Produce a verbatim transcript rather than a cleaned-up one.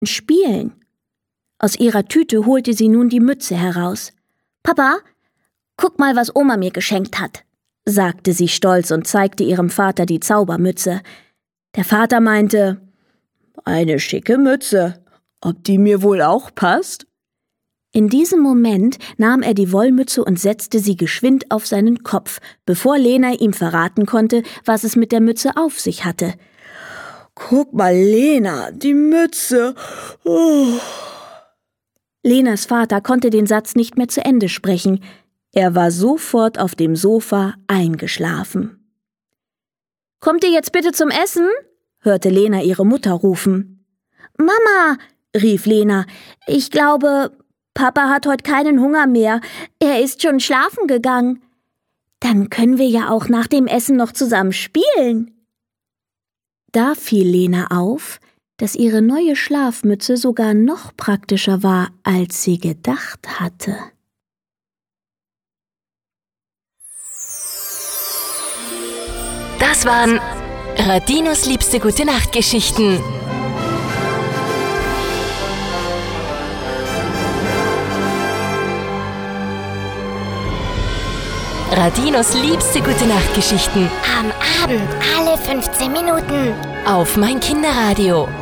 spielen. Aus ihrer Tüte holte sie nun die Mütze heraus. »Papa, guck mal, was Oma mir geschenkt hat«, sagte sie stolz und zeigte ihrem Vater die Zaubermütze. Der Vater meinte, »Eine schicke Mütze. Ob die mir wohl auch passt?« In diesem Moment nahm er die Wollmütze und setzte sie geschwind auf seinen Kopf, bevor Lena ihm verraten konnte, was es mit der Mütze auf sich hatte. »Guck mal, Lena, die Mütze. Oh.« Lenas Vater konnte den Satz nicht mehr zu Ende sprechen. Er war sofort auf dem Sofa eingeschlafen. »Kommt ihr jetzt bitte zum Essen?« hörte Lena ihre Mutter rufen. »Mama«, rief Lena, »ich glaube, Papa hat heute keinen Hunger mehr. Er ist schon schlafen gegangen. Dann können wir ja auch nach dem Essen noch zusammen spielen.« Da fiel Lena auf, dass ihre neue Schlafmütze sogar noch praktischer war, als sie gedacht hatte. Das waren Radinos liebste Gute-Nacht-Geschichten. Radinos liebste Gute-Nacht-Geschichten. Am Abend alle fünfzehn Minuten. Auf mein Kinderradio.